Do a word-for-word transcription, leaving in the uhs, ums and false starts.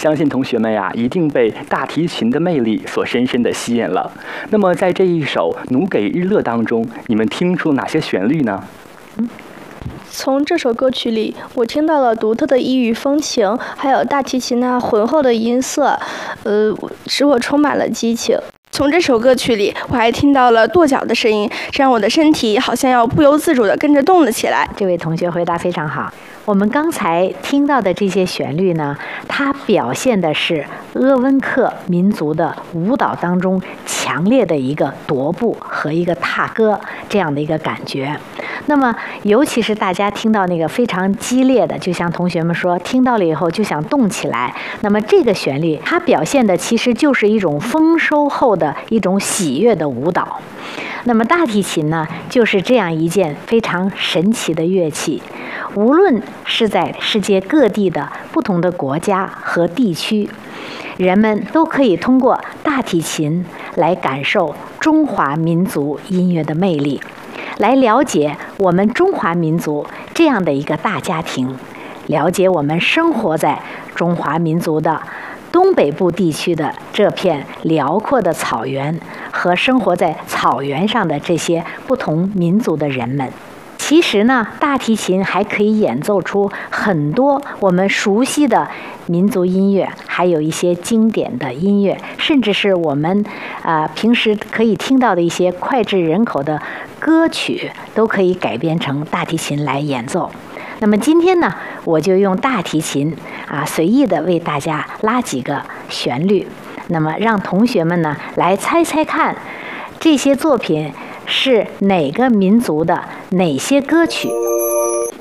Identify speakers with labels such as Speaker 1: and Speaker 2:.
Speaker 1: 相信同学们呀，一定被大提琴的魅力所深深的吸引了。那么在这一首《奴给日乐》当中，你们听出哪些旋律呢？
Speaker 2: 嗯从这首歌曲里，我听到了独特的异域风情，还有大提琴那浑厚的音色，呃，使我充满了激情。
Speaker 3: 从这首歌曲里，我还听到了跺脚的声音，这让我的身体好像要不由自主地跟着动了起来。
Speaker 4: 这位同学回答非常好。我们刚才听到的这些旋律呢，它表现的是鄂温克民族的舞蹈当中强烈的一个踱步和一个踏歌这样的一个感觉。那么，尤其是大家听到那个非常激烈的，就像同学们说，听到了以后就想动起来。那么这个旋律，它表现的其实就是一种丰收后的一种喜悦的舞蹈。那么大提琴呢，就是这样一件非常神奇的乐器。无论是在世界各地的不同的国家和地区，人们都可以通过大提琴来感受中华民族音乐的魅力，来了解我们中华民族这样的一个大家庭，了解我们生活在中华民族的东北部地区的这片辽阔的草原和生活在草原上的这些不同民族的人们。其实呢，大提琴还可以演奏出很多我们熟悉的民族音乐，还有一些经典的音乐，甚至是我们啊、呃、平时可以听到的一些脍炙人口的歌曲，都可以改编成大提琴来演奏。那么今天呢，我就用大提琴啊随意的为大家拉几个旋律，那么让同学们呢来猜猜看，这些作品是哪个民族的哪些歌曲？